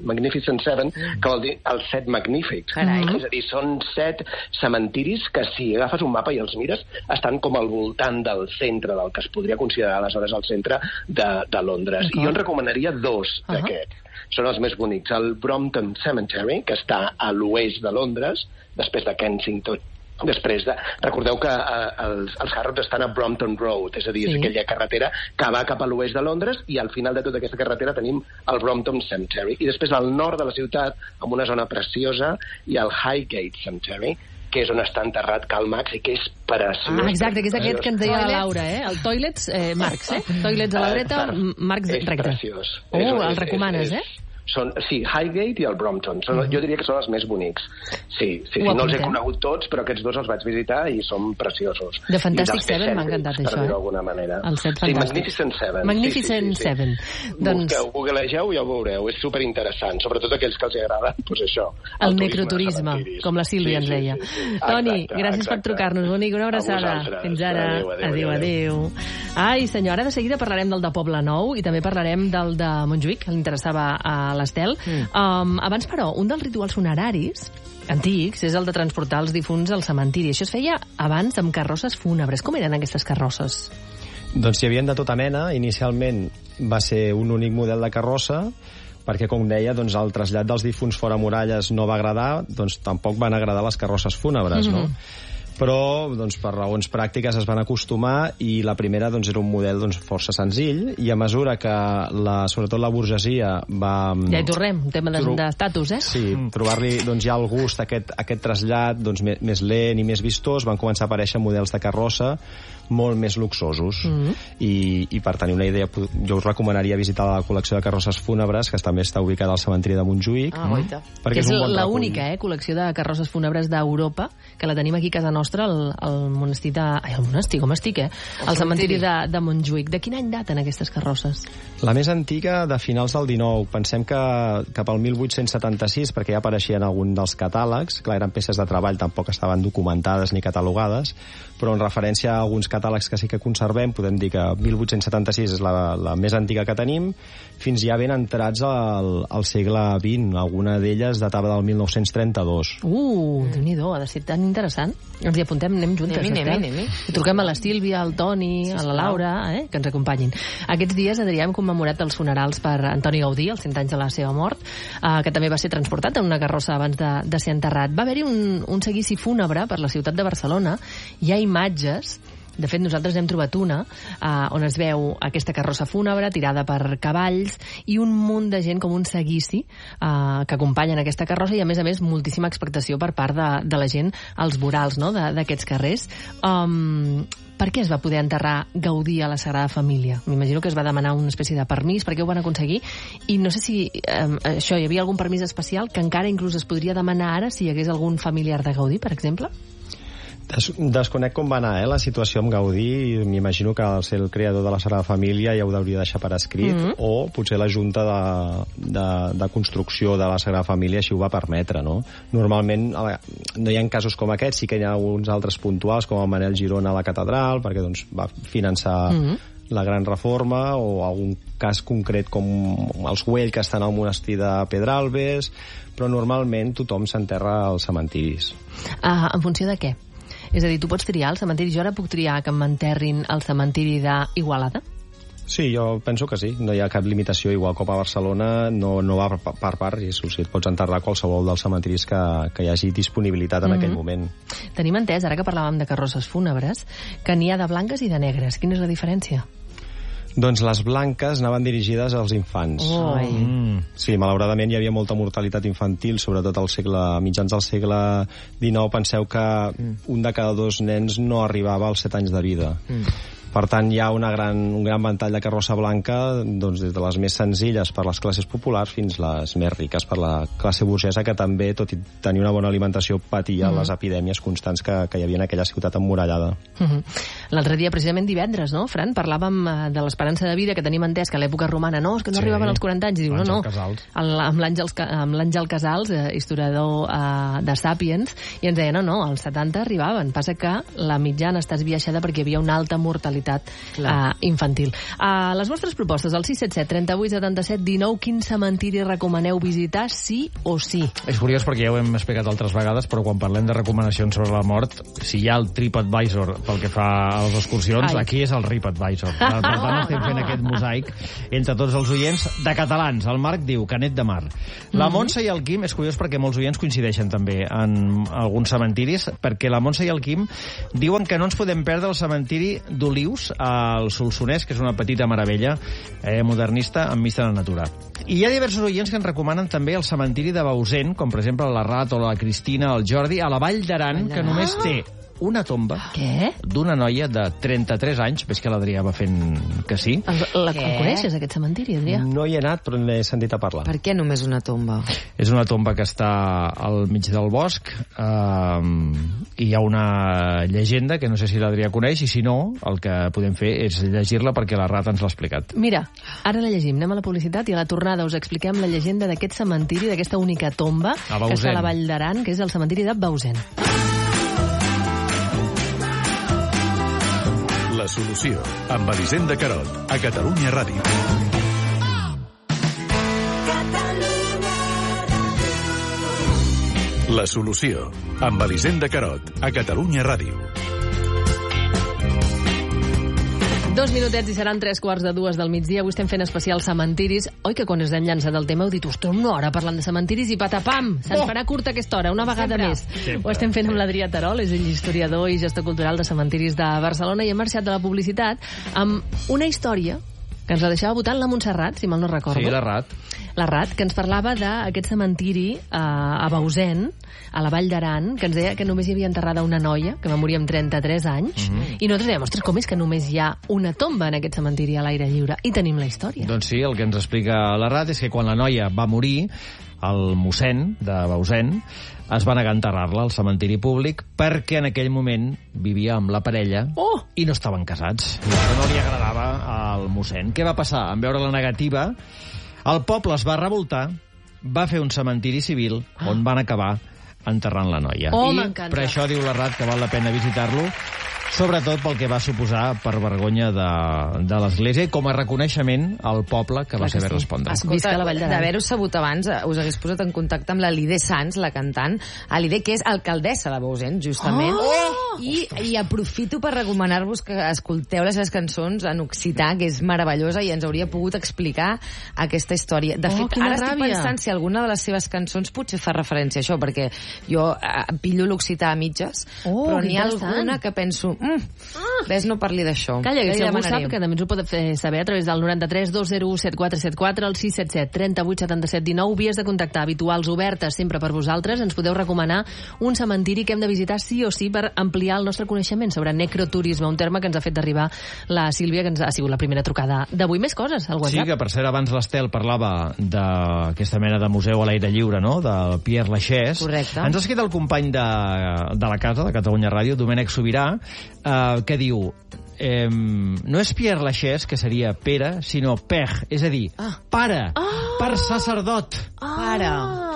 que vol dir el 7 magnífics. És a dir, són 7 cementiris que, si agafes un mapa i els mires, estan com al voltant del centre, del que es podria considerar aleshores el centre de Londres. I jo en recomanaria 2 d'aquests. Són els més bonics. El Brompton Cemetery, que està a l'oest de Londres, després de Kensington. Recordeu que els Harrods estan a Brompton Road, és a dir, és aquella carretera que va cap a l'oest de Londres, i al final de tota aquesta carretera tenim el Brompton Cemetery. I després al nord de la ciutat, en una zona preciosa, hi ha el Highgate Cemetery, que és on està enterrat Karl Marx i que és preciós. Exacte, que és aquest que ens deia la Laura, el Toilets Marx, Toilets a la dreta, Marx recte. És preciós. El recomanes, Sí, Highgate i el Brompton. Jo diria que són els més bonics. Sí, no els he conegut tots, però aquests 2 els vaig visitar i són preciosos. De Fantastic Seven m'ha encantat això, per dir-ho d'alguna manera. El 7 fantàstic. Sí, Magnificent Seven. Magnificent Seven. Googlegeu i ja ho veureu. És superinteressant, sobretot aquells que els agrada, doncs això. El necroturisme, com la Sílvia ens deia. Toni, gràcies per trucar-nos, bonic. Una abraçada. Fins ara. Adéu. Ai, senyor, ara de seguida parlarem del de Poblenou i també parlarem del de Montjuïc, que li interessava a l'Estel. Abans, però, un dels rituals funeraris antics és el de transportar els difunts al cementiri. Això es feia abans amb carrosses fúnebres. Com eren aquestes carrosses? Doncs hi havien de tota mena. Inicialment va ser un únic model de carrossa, perquè, com deia, doncs, el trasllat dels difunts fora muralles no va agradar, doncs tampoc van agradar les carrosses fúnebres, no? Però doncs, per raons pràctiques es van acostumar, i la primera doncs, era un model doncs, força senzill, i a mesura que sobretot la burgesia va... Ja hi tornem, un tema d'estatus, Sí, trobar-li doncs, ja el gust, aquest trasllat doncs, més lent i més vistós, van començar a aparèixer models de carrossa molt més luxosos. I per tenir una idea, jo us recomanaria visitar la col·lecció de carrosses fúnebres, que també està ubicada al cementiri de Montjuïc. Que és l'única col·lecció de carrosses fúnebres d'Europa, que la tenim aquí a casa nostra, vostre al monestir de... Ai, el monestir, com estic, al cementiri de Montjuïc. De quin any daten aquestes carrosses? La més antiga, de finals del 19. Pensem que cap al 1876, perquè ja apareixien algun dels catàlegs, clar, eren peces de treball, tampoc estaven documentades ni catalogades, però en referència a alguns catàlegs que sí que conservem, podem dir que 1876 és la més antiga que tenim, fins ja ben entrats al segle XX. Alguna d'elles datava del 1932. Déu-n'hi-do, ha de ser tan interessant. Ens hi apuntem, anem juntes. Anem. I truquem a la Sílvia, al Toni, a la Laura, que ens acompanyin. Aquests dies, Adrià, hem commemorat els funerals per Antoni Gaudí, els 100 anys de la seva mort, que també va ser transportat en una carrossa abans de ser enterrat. Va haver-hi un seguici fúnebre per la ciutat de Barcelona. Hi ha imatges, de fet nosaltres n'hem trobat una, on es veu aquesta carrossa fúnebre tirada per cavalls i un munt de gent com un seguici que acompanyen aquesta carrossa i a més moltíssima expectació per part de la gent als vorals, no?, d'aquests carrers. Per què es va poder enterrar Gaudí a la Sagrada Família? M'imagino que es va demanar una espècie de permís, per què ho van aconseguir, i no sé si això, hi havia algun permís especial que encara inclús es podria demanar ara si hi hagués algun familiar de Gaudí, per exemple? Desconec com va anar la situació amb Gaudí. M'imagino que al ser el creador de la Sagrada Família ja ho hauria deixar per escrit, o potser la Junta de Construcció de la Sagrada Família així ho va permetre, no? Normalment no hi ha casos com aquests, sí que hi ha alguns altres puntuals, com el Manel Girona a la catedral, perquè doncs, va finançar la Gran Reforma, o algun cas concret com els Güell, que estan al monestir de Pedralbes, però normalment tothom s'enterra als cementiris. En funció de què? És a dir, tu pots triar al cementiri. Jo ara puc triar que m'enterrin al cementiri d'Igualada? Sí, jo penso que sí. No hi ha cap limitació, igual com a Barcelona no va per part, i et pots enterrar qualsevol dels cementiris que hi hagi disponibilitat en aquell moment. Tenim entès, ara que parlàvem de carrosses fúnebres, que n'hi ha de blanques i de negres. Quina és la diferència? Doncs les blanques anaven dirigides als infants. Sí, malauradament hi havia molta mortalitat infantil, sobretot mitjans del segle XIX. Penseu que un de cada 2 nens no arribava als 7 anys de vida. Per tant, hi ha un gran ventall de carrossa blanca, doncs, des de les més senzilles per les classes populars fins les més riques per la classe burgesa, que també, tot i tenir una bona alimentació, patia les epidèmies constants que hi havia en aquella ciutat emmurallada. L'altre dia, precisament divendres, no, Fran, parlàvem de l'esperança de vida, que tenim entès que a l'època romana és que no arribaven als 40 anys, i diu, no, amb l'Àngel Casals, historiador de Sàpiens, i ens deia, no, als 70 arribaven, passa que la mitjana està esbiaixada perquè hi havia una alta mortalitat infantil. Les vostres propostes, al 677 38 77 19, quin cementiri recomaneu visitar, sí o sí? És curiós perquè ja ho hem explicat altres vegades, però quan parlem de recomanacions sobre la mort, si hi ha el TripAdvisor pel que fa a les excursions, aquí és el RipAdvisor. Per tant, estem fent aquest mosaic entre tots els oients de catalans. El Marc diu Canet de Mar. La Montse i el Quim, és curiós perquè molts oients coincideixen també en alguns cementiris, perquè la Montse i el Quim diuen que no ens podem perdre el cementiri d'Olius al Solsonès, que és una petita meravella modernista enmig de la natura. I hi ha diversos oients que ens recomanen també el cementiri de Bausen, com per exemple la Rat o la Cristina, el Jordi, a la Vall d'Aran, que només té una tomba d'una noia de 33 anys. Ves que l'Adrià va fent que sí. La coneixes, aquest cementiri, Adrià? No hi he anat, però n'he sentit a parlar. Per què només una tomba? És una tomba que està al mig del bosc, i hi ha una llegenda que no sé si l'Adrià coneix, i si no, el que podem fer és llegir-la perquè la Rat ens l'ha explicat. Mira, ara la llegim, anem a la publicitat i a la tornada us expliquem la llegenda d'aquest cementiri, d'aquesta única tomba que està a la Vall d'Aran, que és el cementiri de Bausen. La solució, amb Elisenda Carot, a Catalunya Ràdio. La solució, amb Elisenda Carot, a Catalunya Ràdio. 2 minutets i seran 3:45 del migdia. Avui estem fent especial cementiris. Oi que quan ens hem llançat del tema heu dit, ostres, una hora parlant de cementiris i patapam, se'ns farà curta aquesta hora, una vegada més. Ho estem fent amb l'Adrià Terol, és ell historiador i gestor cultural de cementiris de Barcelona, i hem marxat de la publicitat amb una història que ens la deixava votant la Montserrat, si mal no recordo. Sí, la Rat. La Rat, que ens parlava d'aquest cementiri a Bausen, a la Vall d'Aran, que ens deia que només hi havia enterrada una noia, que va morir amb 33 anys, i nosaltres dèiem, ostres, com és que només hi ha una tomba en aquest cementiri a l'aire lliure? I tenim la història. Doncs sí, el que ens explica la Rat és que quan la noia va morir, el mossèn de Bausen es va negar a enterrar-la al cementiri públic perquè en aquell moment vivia amb la parella i no estaven casats. I això no li agradava al mossèn. Què va passar? En veure la negativa, el poble es va revoltar, va fer un cementiri civil on van acabar enterrant la noia. I per això diu la Rat que val la pena visitar-lo, sobretot pel que va suposar per vergonya de l'Església i com a reconeixement al poble que va saber respondre. Escolta, d'haver-ho sabut abans, us hagués posat en contacte amb la Lide Sans, la cantant, Lide, que és alcaldessa de Bausen, justament, i aprofito per recomanar-vos que escolteu les seves cançons en occità, que és meravellosa i ens hauria pogut explicar aquesta història. De fet, ara estic pensant si alguna de les seves cançons potser fa referència a això, perquè jo pillo l'occità a mitges, però n'hi ha alguna que penso ves, no parli d'això. Calla, que si algú sap, que també ens ho pot fer saber a través del 93 201 7474, el 677 38 77 19, vies de contactar habituals obertes sempre per vosaltres. Ens podeu recomanar un cementiri que hem de visitar sí o sí per ampliar el nostre coneixement sobre necroturisme, un terme que ens ha fet arribar la Sílvia, que ens ha sigut la primera trucada d'avui. Més coses al WhatsApp. Sí, que per cert, abans l'Estel parlava d'aquesta mena de museu a l'aire lliure, no?, de Pierre Lachaise. Correcte. Ens ha escrit el company de la casa, de Catalunya Ràdio, Domènec Sobirà, que diu no és Pierre Lachaise, que seria Pere, sinó Père, és a dir, pare, per sacerdot. Pare,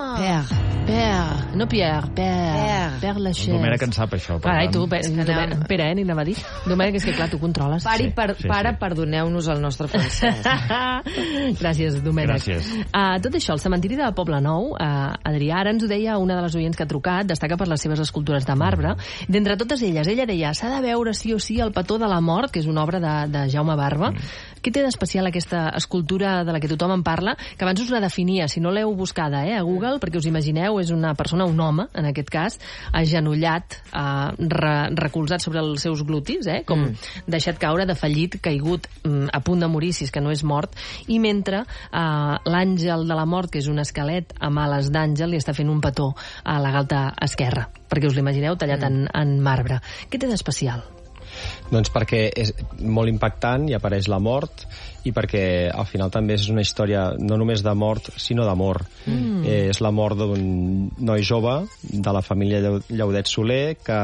Père, no Pierre, Père Lachaise. Domènec en sap això. Carai, tu, Pere, n'hi anava a dir. Domènec, és que clar, tu controles. Pare, perdoneu-nos el nostre francès. Gràcies, Domènec. Gràcies. Tot això, el cementiri de Poblenou, Adrià, ara ens ho deia una de les oients que ha trucat, destaca per les seves escultures de marbre. D'entre totes elles, ella deia, s'ha de veure sí o sí el petó de la mort, que és una obra de Jaume Barba. Què té d'especial aquesta escultura de la que tothom en parla? Que abans us la definia, si no l'heu buscada a Google, perquè us imagineu, és una persona, un home, en aquest cas, agenollat, recolzat sobre els seus glutis, com deixat caure, defallit, caigut, a punt de morir, si és que no és mort, i mentre l'àngel de la mort, que és un esquelet amb ales d'àngel, li està fent un petó a la galta esquerra, perquè us l'imagineu tallat en marbre. Què té d'especial? Doncs perquè és molt impactant i apareix la mort, i perquè al final també és una història no només de mort, sinó d'amor. És la mort d'un noi jove de la família Llaudet Soler, que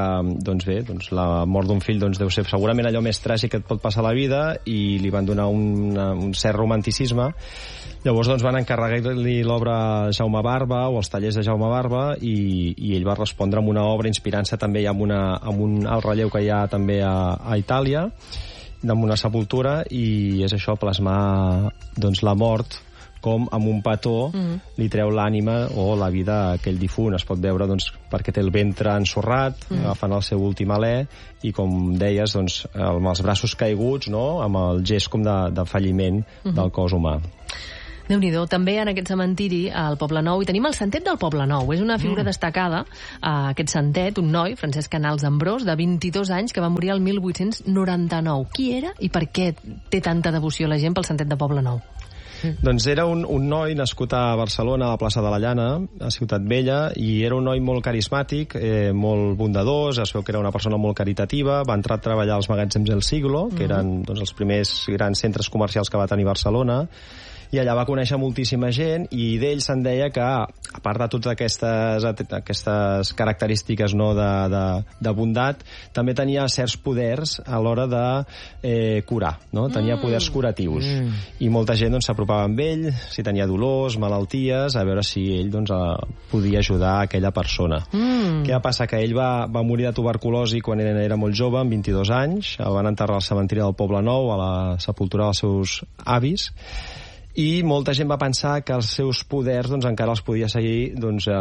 la mort d'un fill deu ser segurament allò més tràgic que et pot passar a la vida, i li van donar un cert romanticisme. Llavors van encarregar-li l'obra a Jaume Barba, o els tallers de Jaume Barba, i ell va respondre amb una obra inspirant-se també amb un alt relleu que hi ha també a Itàlia, amb una sepultura, i és això, plasmar la mort com amb un petó li treu l'ànima o la vida a aquell difunt. Es pot veure perquè té el ventre ensorrat, agafant el seu últim alè, i com deies, amb els braços caiguts, no?, amb el gest com de falliment del cos humà. Déu-n'hi-do. També en aquest cementiri, al Poblenou, i tenim el santet del Poblenou. És una figura destacada, aquest santet, un noi, Francesc Canals Ambrós, de 22 anys, que va morir el 1899. Qui era i per què té tanta devoció la gent pel santet de Poblenou? Doncs era un noi nascut a Barcelona, a la plaça de la Llana, a Ciutat Vella, i era un noi molt carismàtic, molt bondadós, es veu que era una persona molt caritativa, va entrar a treballar als magatzems del Siglo, que eren els primers grans centres comercials que va tenir Barcelona, i allà va conèixer moltíssima gent, i d'ell se'n deia que, a part de totes aquestes característiques, no, de bondat, també tenia certs poders a l'hora de curar, no? Tenia poders curatius. I molta gent s'apropava amb ell, si tenia dolors, malalties, a veure si ell podia ajudar aquella persona. Què va passar? Que ell va morir de tuberculosi quan era molt jove, amb 22 anys, el van enterrar al cementiri del Poblenou, a la sepultura dels seus avis, i molta gent va pensar que els seus poders encara els podia seguir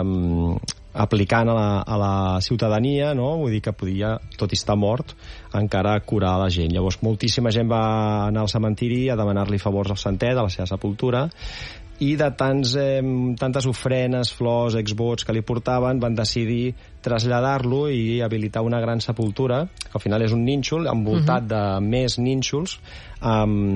aplicant a la ciutadania, no? Vull dir que podia, tot i estar mort, encara curar la gent. Llavors moltíssima gent va anar al cementiri a demanar-li favors al santet, a la seva sepultura, i de tantes ofrenes, flors, exvots que li portaven, van decidir traslladar-lo i habilitar una gran sepultura, que al final és un nínxol envoltat de més nínxols,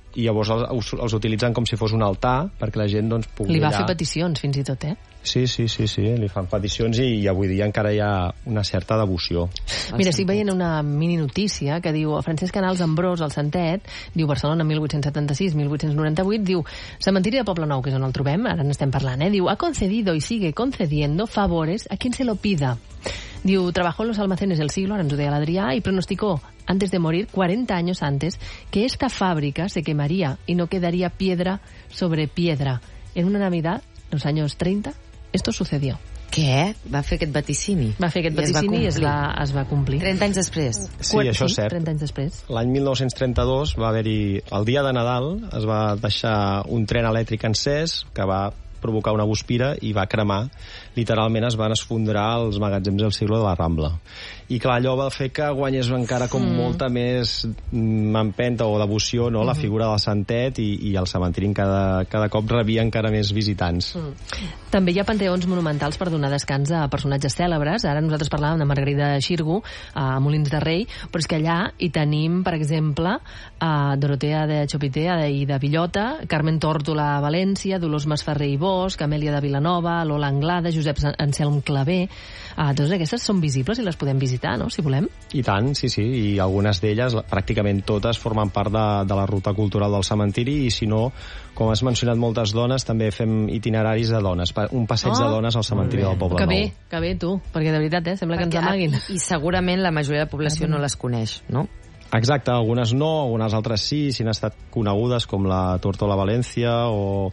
i llavors els utilitzen com si fos un altar perquè la gent doncs, pugui... Li va fer peticions, fins i tot, eh? Sí, li fan peticions i avui dia encara hi ha una certa devoció. Mira, estic veient una mini notícia que diu Francesc Canals Ambrós, al Santet, diu Barcelona 1876-1898, diu cementiri de Poblenou, que és on el trobem, ara n'estem parlant, diu ha concedido y sigue concediendo favores a quien se lo pida. Diu, trabajó en los almacenes del siglo, ara ens ho deia l'Adrià, y pronosticó, antes de morir, 40 años antes, que esta fábrica se quemaría y no quedaría piedra sobre piedra. En una Navidad, en los años 30, esto sucedió. Què? Va fer aquest vaticini? Va fer aquest vaticini i es va complir. 30 anys després? Sí, això és cert. 30 anys després. L'any 1932 va haver-hi... El dia de Nadal es va deixar un tren elèctric encès que va provocar una guspira i va cremar. Literalment es van esfondrar els magatzems del siglo de la Rambla. I clar, allò va fer que guanyés encara com molta més empenta o devoció, no? La figura del Santet i el cementiri cada cop rebia encara més visitants. També hi ha panteons monumentals per donar descans a personatges cèlebres. Ara nosaltres parlàvem de Margarida Xirgu a Molins de Rei, però és que allà hi tenim, per exemple, a Dorotea de Chopitea i de Villota, Carmen Tórtola a València, Dolors Masferrer i Bosch, Amèlia de Vilanova, Lola Anglada, Josep Anselm Clavé. Totes aquestes són visibles i les podem visitar, no?, si volem. I tant, sí, i algunes d'elles, pràcticament totes, formen part de la ruta cultural del cementiri i, si no, com has mencionat moltes dones, també fem itineraris de dones, un passeig de dones al cementiri del Poblenou. Que bé, tu, perquè de veritat, sembla que ens amaguin. I segurament la majoria de la població no les coneix, no? Exacte, algunes no, algunes altres sí, si han estat conegudes, com la Tórtola València o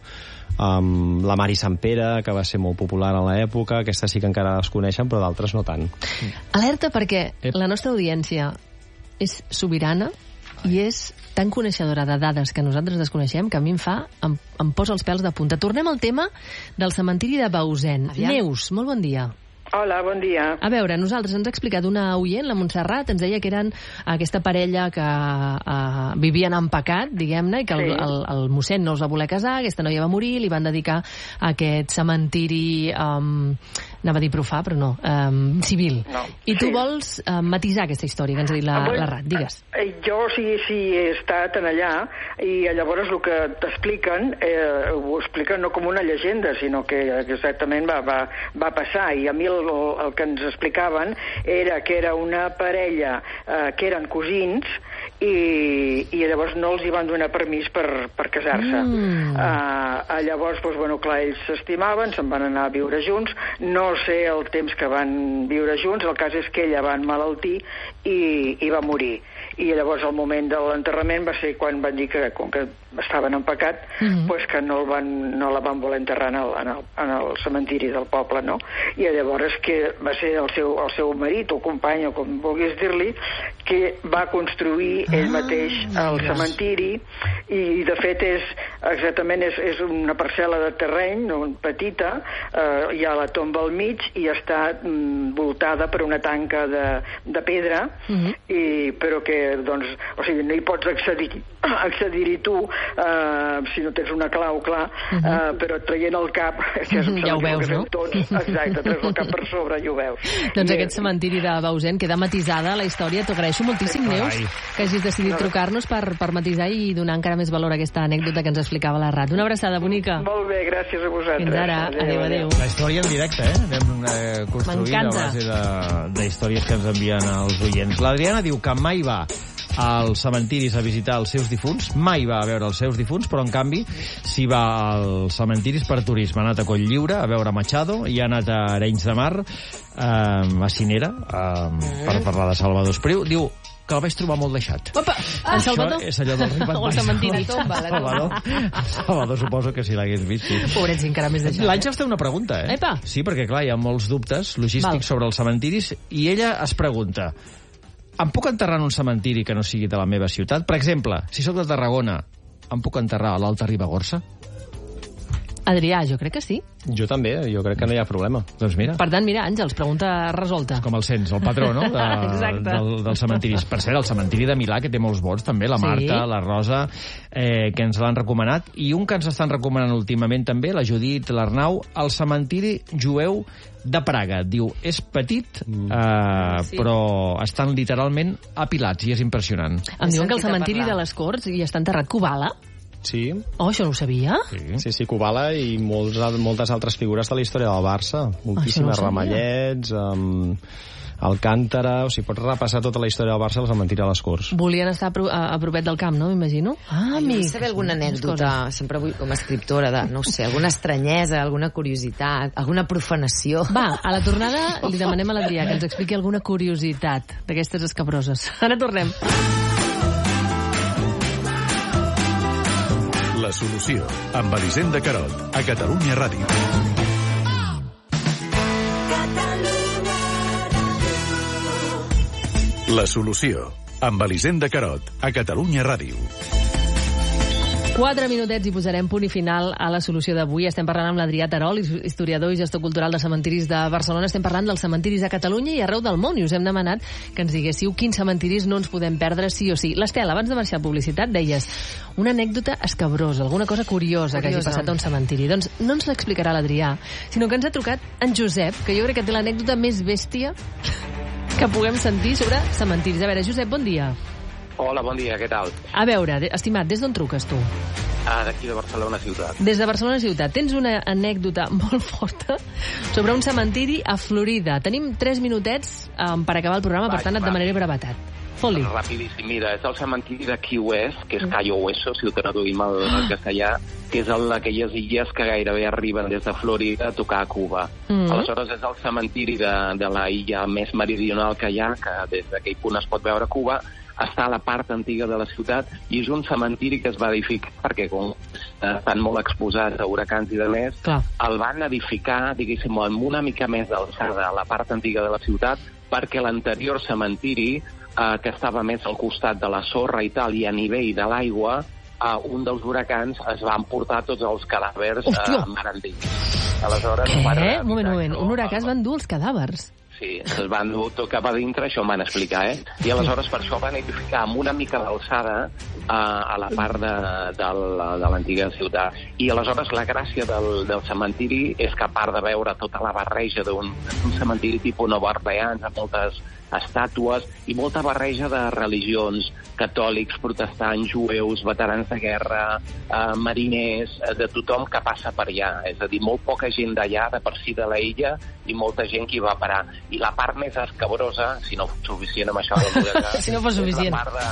la Mari Sant Pere, que va ser molt popular a l'època. Aquestes sí que encara es coneixen, però d'altres no tant. Alerta, perquè la nostra audiència és sobirana i és tan coneixedora de dades que nosaltres desconeixem que a mi em posa els pèls de punta. Tornem al tema del cementiri de Bausen. Neus, molt bon dia. Hola, bon dia. A veure, nosaltres ens ha explicat una oient, la Montserrat, ens deia que eren aquesta parella que vivien en pecat, diguem-ne, i que el mossèn no els va voler casar, aquesta noia va morir, li van dedicar a aquest cementiri, anava a dir profà, però no, civil. No, I tu vols matisar aquesta història que ens ha dit la Rat, digues. Jo sí he estat en allà, i llavors el que t'expliquen, ho expliquen no com una llegenda, sinó que exactament va passar, i a mi el que ens explicaven era que era una parella que eren cosins i llavors no els hi van donar permís per casar-se. Llavors, doncs, bueno, clar, ells s'estimaven, se'n van anar a viure junts, no sé el temps que van viure junts, el cas és que ella va emmalaltir i va morir. I llavors el moment de l'enterrament va ser quan van dir que, com que estaven en pecat, pues que no la van voler enterrar en el cementiri del poble, no? I llavors que va ser el seu marit o company, o com vulguis dir-li, que va construir ell mateix el cementiri, i de fet és una parcel·la de terreny petita, hi ha la tomba al mig i està voltada per una tanca de pedra, però que doncs, o sigui, no hi pots accedir-hi tu si no tens una clau, clar, però traient el cap, que és ja ho veus, no? Tots, exacte, traient el cap per sobre i ho veus. Doncs aquest cementiri de Bausen queda matisada la història. T'ho agraeixo moltíssim, Neus, que hagis decidit trucar-nos per matisar i donar encara més valor a aquesta anècdota que ens explicava la Rat. Una abraçada bonica. Molt bé, gràcies a vosaltres. Fins ara. Adéu. La història en directe, anem construint a base d'històries que ens envien els oients. L'Adriana diu que mai va als cementiris a visitar els seus difunts, mai va a veure els seus difunts, però en canvi s'hi va als cementiris per turisme. Ha anat a Cotlliure a veure Machado i ha anat a Arenys de Mar, a Cinera, per parlar de Salvador Espriu. Diu que el vaig trobar molt deixat. Opa! En Salvador? Això és allò del ribat. O el cementiri. Salvador suposo que si l'hagués vist, sí. Pobrets, encara més deixat. L'Àngels té una pregunta, Epa! Sí, perquè clar, hi ha molts dubtes logístics sobre els cementiris, i ella es pregunta: em puc enterrar en un cementiri que no sigui de la meva ciutat? Per exemple, si sóc de Tarragona, em puc enterrar a l'Alta Ribagorça? Adrià, jo crec que sí. Jo també, jo crec que no hi ha problema. Doncs mira. Per tant, mira, Àngels, pregunta resolta. Com el Cens, el patró, no? Dels cementiris. Per cert, el cementiri de Milà, que té molts vots, també, la Marta, la Rosa, que ens l'han recomanat, i un que ens estan recomanant últimament també, la Judit, l'Arnau, el cementiri jueu de Praga. Diu, és petit, però estan literalment apilats, i és impressionant. Em diuen que el cementiri de les Corts hi està enterrat Kubala. Sí. Oh, això no ho sabia? Sí, Kubala i moltes altres figures de la història del Barça. Moltíssimes Ramallets, Alcántara... O sigui, pots repassar tota la història del Barça al cementiri de les Corts. Volien estar a propet del camp, no? M'imagino. Vull saber alguna anècdota, sempre vull, com a escriptora, de, no ho sé, alguna estranyesa, alguna curiositat, alguna profanació. Va, a la tornada li demanem a l'Adrià que ens expliqui alguna curiositat d'aquestes escabroses. Ara tornem. La solució, amb Elisenda Carot, a Catalunya Ràdio. La solució, amb Elisenda Carot, a Catalunya Ràdio. 4 minutets i posarem punt i final a la solució d'avui. Estem parlant amb l'Adrià Terol, historiador i gestor cultural de cementiris de Barcelona. Estem parlant dels cementiris a Catalunya i arreu del món, i us hem demanat que ens diguéssiu quins cementiris no ens podem perdre sí o sí. L'Estel, abans de marxar a publicitat, deies una anècdota escabrosa, alguna cosa curiosa que hagi passat a un cementiri. Doncs no ens l'explicarà l'Adrià, sinó que ens ha trucat en Josep, que jo crec que té l'anècdota més bèstia que puguem sentir sobre cementiris. A veure, Josep, bon dia. Hola, bon dia, què tal? A veure, estimat, des d'on truques tu? D'aquí de Barcelona ciutat. Des de Barcelona ciutat. Tens una anècdota molt forta sobre un cementiri a Florida. Tenim 3 minutets per acabar el programa, per tant et demanaré brevetat. Fot-li. Rapidíssim, mira, és el cementiri de Key West, que és Cayo Hueso, si ho traduïm al castellà, que és d'aquelles illes que gairebé arriben des de Florida a tocar a Cuba. Aleshores és el cementiri de la illa més meridional que hi ha, que des d'aquell punt es pot veure Cuba, està a la part antiga de la ciutat, i és un cementiri que es va edificar perquè com estan molt exposats a huracans i de més, el van edificar, diguéssim, amb una mica més d'alçada a la part antiga de la ciutat, perquè l'anterior cementiri, que estava més al costat de la sorra i tal, i a nivell de l'aigua, un dels huracans es va emportar tots els cadàvers mar endins. Aleshores, què? Un moment. Un huracà es va endur els cadàvers? Sí, es van dur tot cap a dintre, això em van explicar, I aleshores per això van edificar amb una mica d'alçada a la part de l'antiga ciutat. I aleshores la gràcia del cementiri és que a part de veure tota la barreja d'un cementiri tipus Nova Orleans, amb moltes estàtues i molta barreja de religions, catòlics, protestants, jueus, veterans de guerra, mariners, de tothom que passa per allà. És a dir, molt poca gent d'allà, de per si de la illa, i molta gent que hi va parar. I la part més escabrosa, si no fos suficient amb això del huracà, si no fos suficient,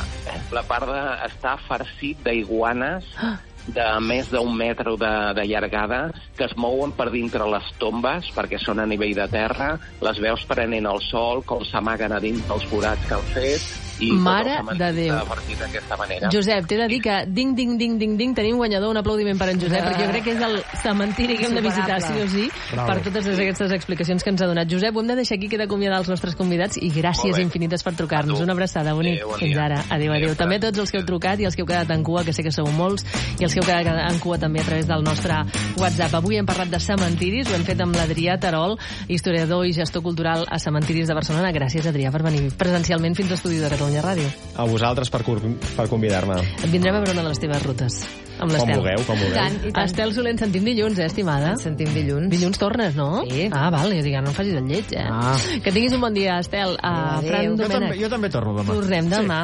la part d'estar farcit d'iguanes de més d'1 metre de llargada, que es mouen per dintre les tombes, perquè són a nivell de terra, les veus prenent el sol, com s'amaguen a dins dels forats que han fet, i mare de Déu. D'aquesta manera. Josep, t'he de dir que ding, ding, ding, ding, ding, tenim guanyador, un aplaudiment per en Josep, perquè jo crec que és el cementiri que hem de visitar, sí o sí, per totes aquestes explicacions que ens ha donat. Josep, ho hem de deixar aquí, que he d'acomiadar els nostres convidats, i gràcies infinites per trucar-nos. Una abraçada, bonic. Fins ara. Adéu, adéu. També a tots els que heu trucat i els que heu quedat en cua, que sé que sou molts, i els que heu quedat en cua també a través del nostre WhatsApp. Avui hem parlat de cementiris, ho hem fet amb l'Adrià Terol, historiador i gestor cultural a Cementiris de Barcelona. Gràcies, Adrià, per venir presencialment fins a l'estudi de Catalunya Ràdio. A vosaltres per convidar-me. Et vindrem a veure una de les teves rutes. Amb l'Estel. Com vulgueu. I tant. Estel Soler, ens sentim dilluns, estimada? Ens sentim dilluns. Dilluns tornes, no? Sí. Val, jo dic, no em facis el lleig, Que tinguis un bon dia, Estel. Fran Domènech. Jo també torno demà. Tornem demà.